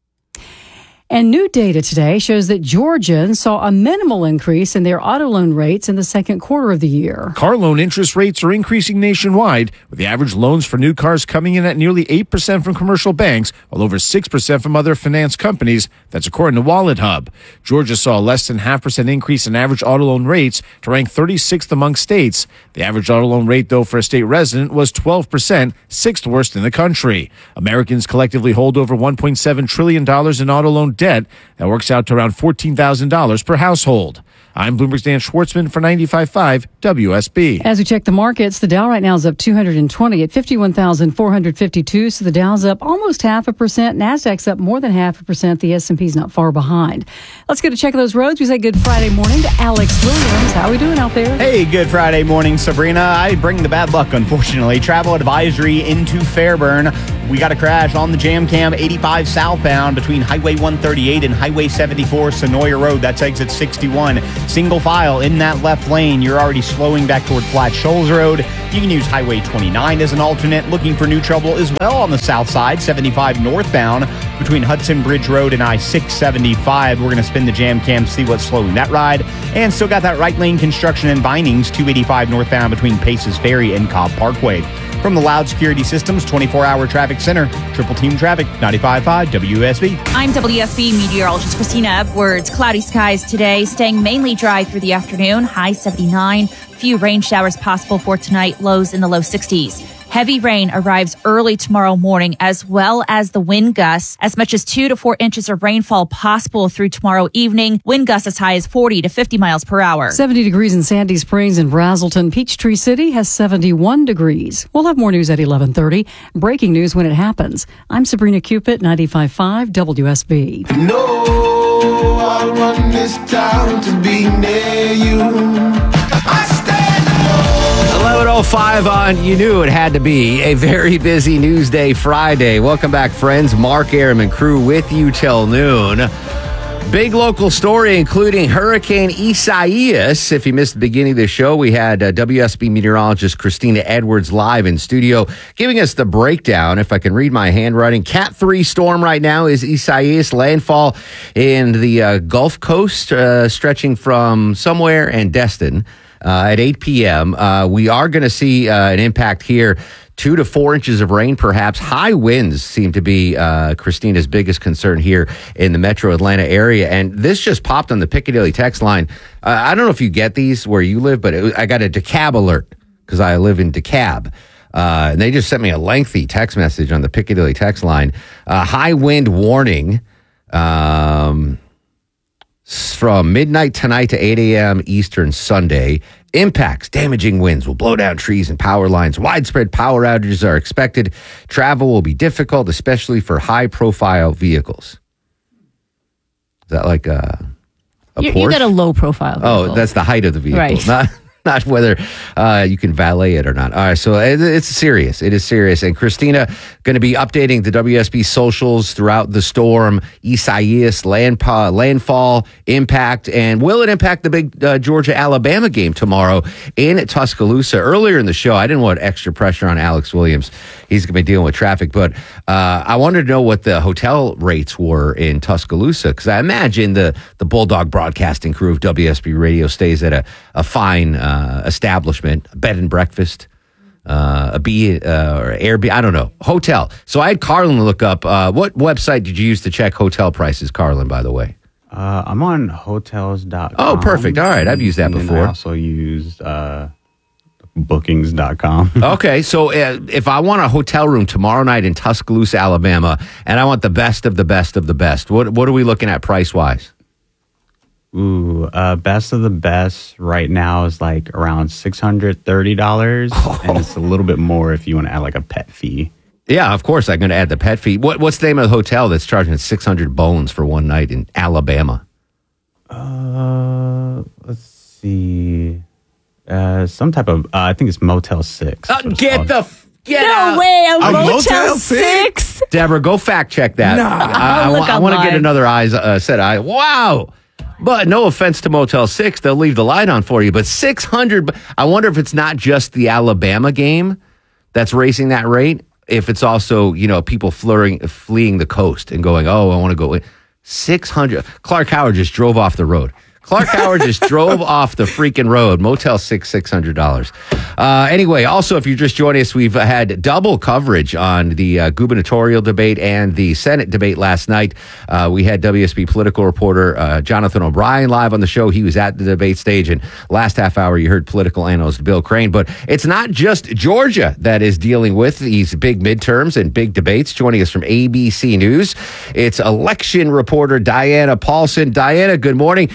And new data today shows that Georgians saw a minimal increase in their auto loan rates in the second quarter of the year. Car loan interest rates are increasing nationwide, with the average loans for new cars coming in at nearly eight percent from commercial banks, while over six percent from other finance companies. That's according to Wallet Hub. Georgia saw a less than half percent increase in average auto loan rates to rank thirty-sixth among states. The average auto loan rate, though, for a state resident was twelve percent, sixth worst in the country. Americans collectively hold over one point seven trillion dollars in auto loan debt. That works out to around fourteen thousand dollars per household. I'm Bloomberg's Dan Schwartzman for ninety-five point five W S B. As we check the markets, the Dow right now is up two hundred twenty at fifty-one thousand four hundred fifty-two. So the Dow's up almost half a percent. NASDAQ's up more than half a percent. The S and P's not far behind. Let's get a check of those roads. We say good Friday morning to Alex Williams. How are we doing out there? Hey, good Friday morning, Sabrina. I bring the bad luck, unfortunately. Travel advisory into Fairburn. We got a crash on the Jam Cam eighty-five southbound between Highway one thirty-eight and Highway seventy-four, Sonoya Road. That's exit sixty-one. Single file in that left lane. You're already slowing back toward Flat Shoals Road. You can use Highway twenty-nine as an alternate. Looking for new trouble as well on the south side, seventy-five northbound between Hudson Bridge Road and I six seventy-five. We're going to spin the Jam Cam, see what's slowing that ride. And still got that right lane construction in Vinings, two eighty-five northbound between Paces Ferry and Cobb Parkway. From the Loud Security Systems twenty-four hour Traffic Center, Triple Team Traffic, ninety-five point five W S B. I'm W S B meteorologist Christina Edwards. Cloudy skies today, staying mainly dry through the afternoon, high seventy-nine. Few rain showers possible for tonight, lows in the low sixties. Heavy rain arrives early tomorrow morning, as well as the wind gusts. As much as two to four inches of rainfall possible through tomorrow evening. Wind gusts as high as forty to fifty miles per hour. seventy degrees in Sandy Springs and Brazelton. Peachtree City has seventy-one degrees. We'll have more news at eleven thirty. Breaking news when it happens. I'm Sabrina Cupid, ninety-five point five W S B. No, I run this town to be near you. eleven oh five on You Knew It Had to Be a very busy news day Friday. Welcome back, friends. Mark Aram and crew with you till noon. Big local story, including Hurricane Isaias. If you missed the beginning of the show, we had uh, W S B meteorologist Christina Edwards live in studio giving us the breakdown. If I can read my handwriting, Cat three storm right now is Isaias. Landfall in the uh, Gulf Coast, uh, stretching from somewhere and Destin. Uh, at eight p.m., uh, we are going to see uh, an impact here. Two to four inches of rain, perhaps. High winds seem to be uh, Christina's biggest concern here in the metro Atlanta area. And this just popped on the Piccadilly text line. Uh, I don't know if you get these where you live, but it, I got a DeKalb alert because I live in DeKalb. Uh, and they just sent me a lengthy text message on the Piccadilly text line. Uh, high wind warning. Um... From midnight tonight to eight a.m. Eastern Sunday. Impacts, damaging winds will blow down trees and power lines. Widespread power outages are expected. Travel will be difficult, especially for high-profile vehicles. Is that like a, a you, Porsche? You got a low-profile vehicle. Oh, that's the height of the vehicle. Right. Not, not whether uh, you can valet it or not. All right, so it, it's serious. It is serious. And Christina going to be updating the W S B socials throughout the storm. Isaias, landfall, landfall, impact, and will it impact the big uh, Georgia-Alabama game tomorrow in Tuscaloosa? Earlier in the show, I didn't want extra pressure on Alex Williams. He's going to be dealing with traffic, but uh, I wanted to know what the hotel rates were in Tuscaloosa, because I imagine the, the Bulldog broadcasting crew of W S B Radio stays at a, a fine uh, establishment, a bed and breakfast. Uh, a B uh, or Airbnb, I don't know, hotel. So I had Carlin look up. Uh, what website did you use to check hotel prices, Carlin, by the way? Uh, I'm on hotels dot com. Oh, perfect. All right. I've used that and before. I also used uh, bookings dot com. Okay. So uh, if I want a hotel room tomorrow night in Tuscaloosa, Alabama, and I want the best of the best of the best, what, what are we looking at price-wise? Ooh, uh, best of the best right now is like around six hundred thirty dollars. Oh. And it's a little bit more if you want to add like a pet fee. Yeah, of course I'm going to add the pet fee. What, what's the name of the hotel that's charging six hundred bones for one night in Alabama? Uh, let's see. Uh, some type of, uh, I think it's Motel six. Uh, get the... F- Get no out. way, a, a Motel, Motel six? Deborah, go fact check that. Nah. I, I, Look I want to online. get another eyes uh, set eye. Wow. But no offense to Motel six, they'll leave the light on for you. But six hundred, I wonder if it's not just the Alabama game that's raising that rate. If it's also, you know, people fleeing, fleeing the coast and going, oh, I want to go in. six hundred. Clark Howard just drove off the road. Clark Howard just drove off the freaking road. Motel six, six hundred dollars. Uh, anyway, also, if you're just joining us, we've had double coverage on the uh, gubernatorial debate and the Senate debate last night. Uh, we had W S B political reporter uh, Jonathan O'Brien live on the show. He was at the debate stage, and last half hour you heard political analyst Bill Crane. But it's not just Georgia that is dealing with these big midterms and big debates. Joining us from A B C News, it's election reporter Diana Paulson. Diana, good morning. Give us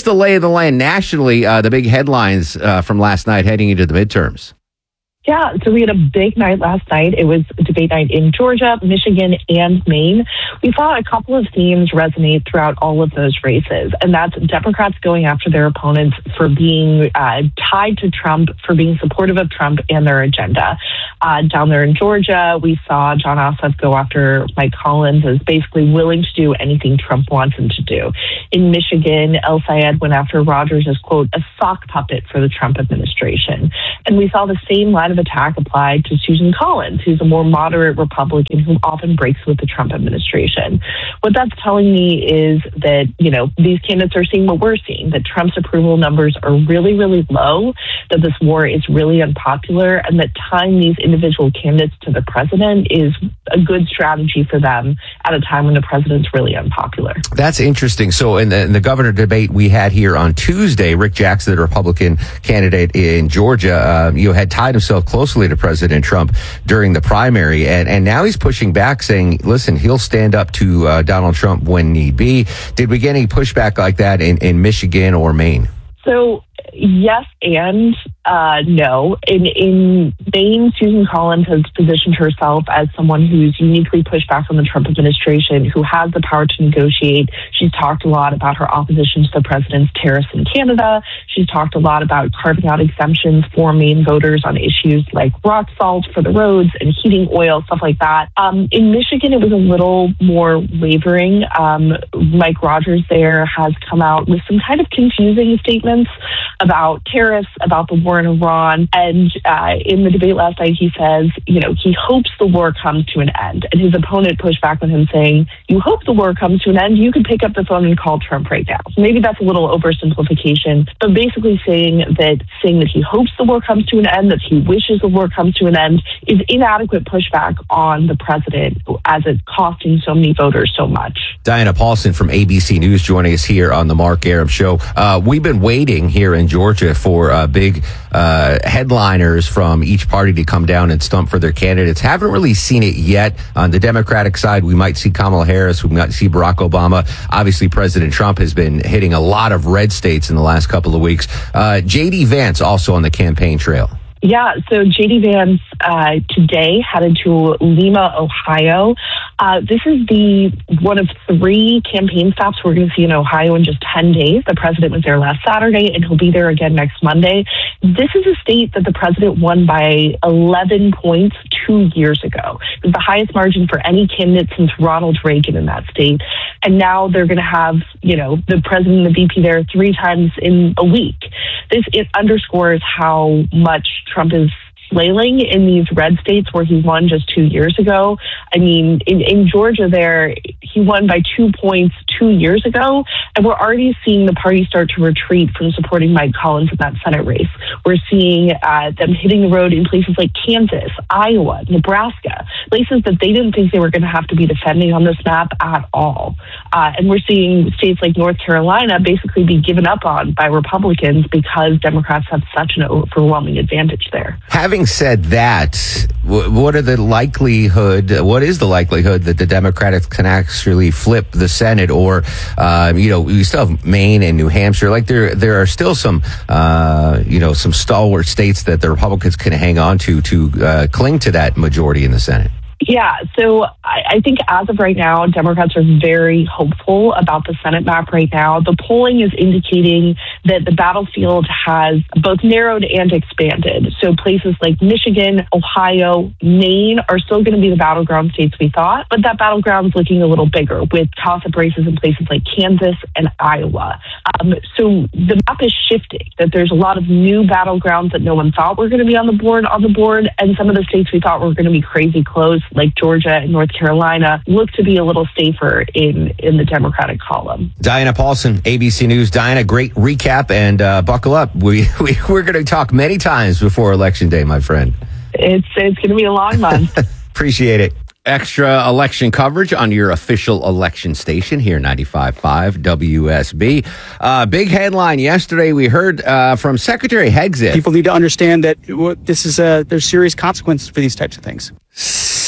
the lay of the land nationally? Uh, the big headlines uh, from last night heading into the midterms. Yeah, so we had a big night last night. It was a debate night in Georgia, Michigan, and Maine. We saw a couple of themes resonate throughout all of those races, and that's Democrats going after their opponents for being uh, tied to Trump, for being supportive of Trump and their agenda. Uh, down there in Georgia, we saw John Ossoff go after Mike Collins as basically willing to do anything Trump wants him to do. In Michigan, El Sayed went after Rogers as, quote, a sock puppet for the Trump administration. And we saw the same line of attack applied to Susan Collins, who's a more moderate Republican who often breaks with the Trump administration. What that's telling me is that, you know, these candidates are seeing what we're seeing, that Trump's approval numbers are really, really low, that this war is really unpopular, and that tying these individual candidates to the president is a good strategy for them at a time when the president's really unpopular. That's interesting. So in the, in the governor debate we had here on Tuesday, Rick Jackson, the Republican candidate in Georgia, uh, you know, had tied himself closely to President Trump during the primary. And, and now he's pushing back saying, listen, he'll stand up to uh, Donald Trump when need be. Did we get any pushback like that in, in Michigan or Maine? So yes and uh, no. In, in Maine, Susan Collins has positioned herself as someone who's uniquely pushed back on the Trump administration, who has the power to negotiate. She's talked a lot about her opposition to the president's tariffs in Canada. She's talked a lot about carving out exemptions for Maine voters on issues like rock salt for the roads and heating oil, stuff like that. Um, in Michigan, it was a little more wavering. Um, Mike Rogers there has come out with some kind of confusing statements about tariffs, about the war in Iran. And uh, in the debate last night, he says, you know, he hopes the war comes to an end. And his opponent pushed back on him saying, you hope the war comes to an end, you can pick up the phone and call Trump right now. So maybe that's a little oversimplification, but basically saying that saying that he hopes the war comes to an end, that he wishes the war comes to an end, is inadequate pushback on the president as it's costing so many voters so much. Diana Paulson from A B C News joining us here on the Mark Arum Show. Uh, we've been waiting here in Georgia for uh, big uh, headliners from each party to come down and stump for their candidates. Haven't really seen it yet. On the Democratic side, we might see Kamala Harris, we might see Barack Obama. Obviously, President Trump has been hitting a lot of red states in the last couple of weeks. Uh, J D Vance also on the campaign trail. Yeah, so J D Vance uh, today headed to Lima, Ohio. Uh, this is the one of three campaign stops we're going to see in Ohio in just ten days. The president was there last Saturday, and he'll be there again next Monday. This is a state that the president won by eleven points two years ago. It was the highest margin for any candidate since Ronald Reagan in that state. And now they're going to have, you know, the president and the V P there three times in a week. This it underscores how much Trump is flailing in these red states where he won just two years ago. I mean, in, in Georgia there, he won by two points two years ago, and we're already seeing the party start to retreat from supporting Mike Collins in that Senate race. We're seeing uh, them hitting the road in places like Kansas, Iowa, Nebraska, places that they didn't think they were going to have to be defending on this map at all. Uh, and we're seeing states like North Carolina basically be given up on by Republicans because Democrats have such an overwhelming advantage there. Having said that, what are the likelihood, what is the likelihood that the Democrats can actually flip the Senate? Or, uh, you know, we still have Maine and New Hampshire. Like there, there are still some, uh, you know, some stalwart states that the Republicans can hang on to to uh, cling to that majority in the Senate. Yeah, so I, I think as of right now, Democrats are very hopeful about the Senate map right now. The polling is indicating that the battlefield has both narrowed and expanded. So places like Michigan, Ohio, Maine are still going to be the battleground states we thought, but that battleground is looking a little bigger with toss-up races in places like Kansas and Iowa. Um, so the map is shifting, that there's a lot of new battlegrounds that no one thought were going to be on the board, on the board, and some of the states we thought were going to be crazy close, like Georgia and North Carolina, look to be a little safer in, in the Democratic column. Diana Paulson, A B C News. Diana, great recap, and uh, buckle up. We, we, we're going to talk many times before Election Day, my friend. It's, it's going to be a long month. Appreciate it. Extra election coverage on your official election station here, ninety-five point five W S B. Uh, big headline yesterday we heard uh, from Secretary Hegseth. People need to understand that this is a, there's serious consequences for these types of things.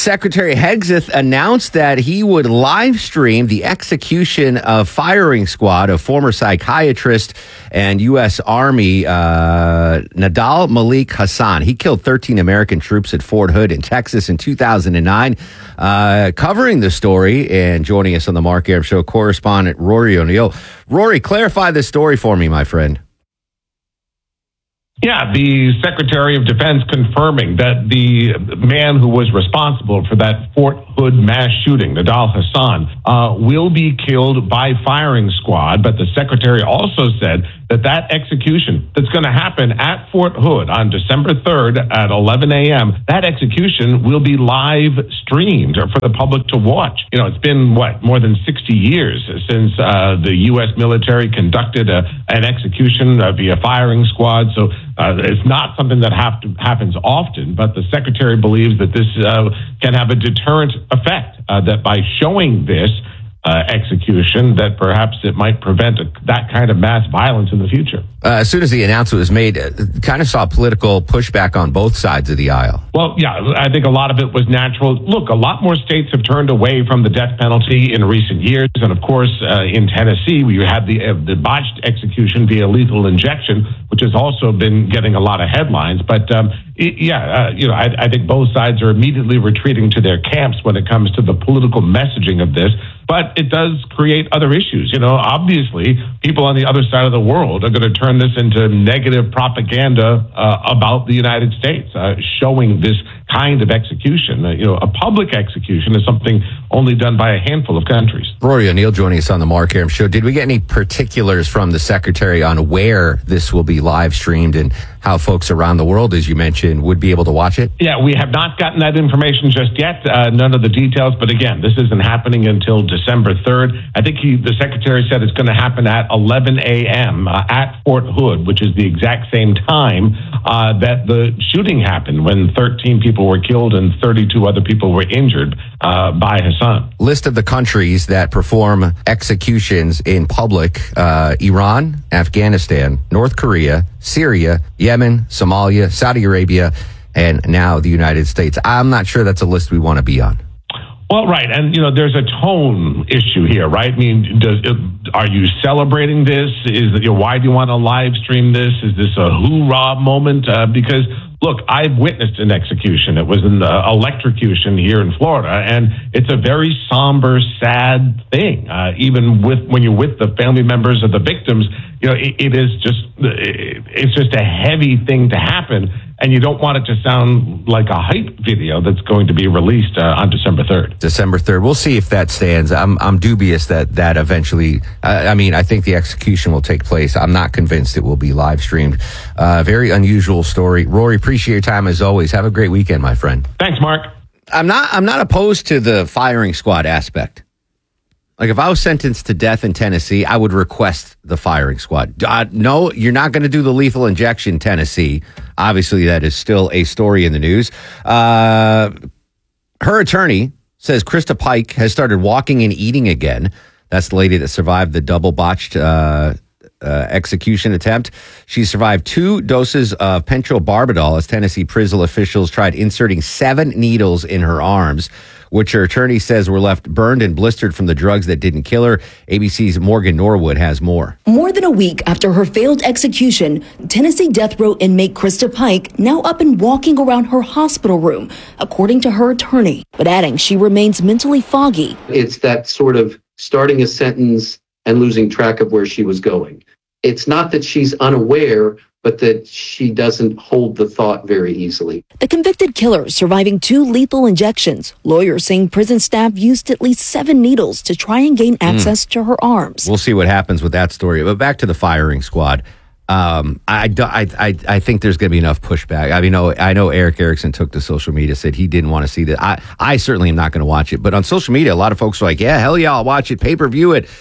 Secretary Hegseth announced that he would live stream the execution of firing squad of former psychiatrist and U S. Army uh, Nadal Malik Hassan. He killed thirteen American troops at Fort Hood in Texas in two thousand nine. Uh, covering the story and joining us on the Mark Arum Show, correspondent Rory O'Neill. Rory, clarify this story for me, my friend. Yeah, the Secretary of Defense confirming that the man who was responsible for that Fort Hood mass shooting, Nadal Hassan, uh, will be killed by firing squad. But the Secretary also said that that execution that's going to happen at Fort Hood on December third at eleven a.m., that execution will be live streamed for the public to watch. You know, it's been, what, more than sixty years since uh, the U S military conducted a, an execution uh, via firing squad. So Uh, it's not something that have to, happens often, but the Secretary believes that this uh, can have a deterrent effect, uh, that by showing this uh, execution, that perhaps it might prevent a, that kind of mass violence in the future. Uh, as soon as the announcement was made, uh, kind of saw political pushback on both sides of the aisle. Well, yeah, I think a lot of it was natural. Look, a lot more states have turned away from the death penalty in recent years. And of course, uh, in Tennessee, we had the, uh, the botched execution via lethal injection, which has also been getting a lot of headlines. But um, it, yeah, uh, you know, I, I think both sides are immediately retreating to their camps when it comes to the political messaging of this. But it does create other issues. You know, obviously, people on the other side of the world are going to turn this into negative propaganda uh, about the United States, uh, showing this kind of execution. Uh, you know, a public execution is something only done by a handful of countries. Rory O'Neill joining us on the Mark Arum Show. Did we get any particulars from the Secretary on where this will be live streamed and how folks around the world, as you mentioned, would be able to watch it? Yeah, we have not gotten that information just yet. Uh, none of the details. But again, this isn't happening until December third. I think he, the Secretary said it's going to happen at eleven a.m. Uh, at Fort Hood, which is the exact same time uh, that the shooting happened, when thirteen people were killed and thirty-two other people were injured uh, by Hassan. List of the countries that perform executions in public: uh, Iran, Afghanistan, North Korea, Syria, Yemen, Somalia, Saudi Arabia, and now the United States. I'm not sure that's a list we want to be on. Well, right. And, you know, there's a tone issue here, right? I mean, does, are you celebrating this? Is you know, why do you want to live stream this? Is this a hoorah moment? Uh, because, look, I've witnessed an execution. It was an uh, electrocution here in Florida, and it's a very somber, sad thing. Uh, even with when you're with the family members of the victims, you know, it, it is just it, it's just a heavy thing to happen. And you don't want it to sound like a hype video that's going to be released uh, on December third. December third. We'll see if that stands. I'm I'm dubious that that eventually. Uh, I mean, I think the execution will take place. I'm not convinced it will be live streamed. Uh, very unusual story. Rory, appreciate your time as always. Have a great weekend, my friend. Thanks, Mark. I'm not. I'm not opposed to the firing squad aspect. Like, if I was sentenced to death in Tennessee, I would request the firing squad. Uh, no, you're not going to do the lethal injection, Tennessee. Obviously, that is still a story in the news. Uh, her attorney says Krista Pike has started walking and eating again. That's the lady that survived the double botched uh, uh, execution attempt. She survived two doses of pentobarbital as Tennessee prison officials tried inserting seven needles in her arms, which her attorney says were left burned and blistered from the drugs that didn't kill her. A B C's Morgan Norwood has more. More than a week after her failed execution, Tennessee death row inmate Krista Pike now up and walking around her hospital room, according to her attorney, but adding she remains mentally foggy. It's that sort of starting a sentence and losing track of where she was going. It's not that she's unaware, but that she doesn't hold the thought very easily. The convicted killer surviving two lethal injections. Lawyers saying prison staff used at least seven needles to try and gain access mm. to her arms. We'll see what happens with that story. But back to the firing squad. Um, I, I, I, I think there's going to be enough pushback. I mean, no, I know Eric Erickson took to social media, said he didn't want to see that. I, I certainly am not going to watch it. But on social media, a lot of folks are like, yeah, hell yeah, I'll watch it, pay-per-view it.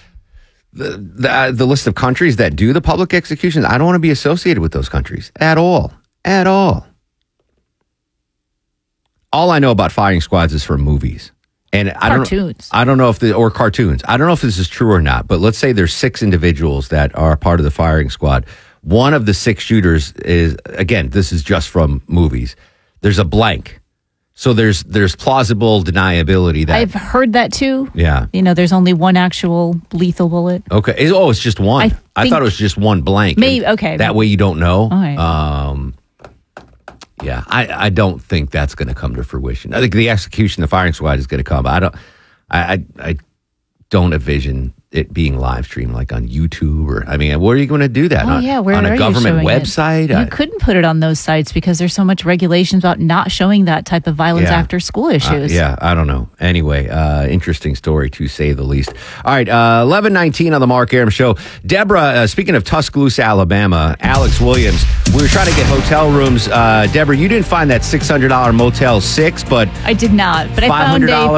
The, the, uh, the list of countries that do the public executions, I don't want to be associated with those countries at all. At all. All I know about firing squads is from movies. And I don't cartoons. I don't know if the or cartoons. I don't know if this is true or not, but let's say there's six individuals that are part of the firing squad. One of the six shooters is, again, this is just from movies. There's a blank. So there's there's plausible deniability that I've heard that too. Yeah. You know, there's only one actual lethal bullet. Okay. Is- Oh, it's just one. I, I think- thought it was just one blank. Maybe- And okay. That way you don't know. All right. Um, yeah, I, I don't think that's going to come to fruition. I think the execution, the firing squad is going to come. I don't. I, I I don't envision it being live streamed like on YouTube or. I mean, where are you going to do that? Oh, on, yeah. Where on are a you government showing it? website? You I- couldn't put it on those sites because there's so much regulations about not showing that type of violence Yeah. after school Uh, issues. yeah, I don't know. Anyway, uh, interesting story to say the least. All right, uh, eleven nineteen on the Mark Aram Show. Deborah, uh, speaking of Tuscaloosa, Alabama, Alex Williams, we were trying to get hotel rooms. Uh, Deborah, you didn't find that six hundred dollars Motel six, but I did not, but I found five hundred dollars a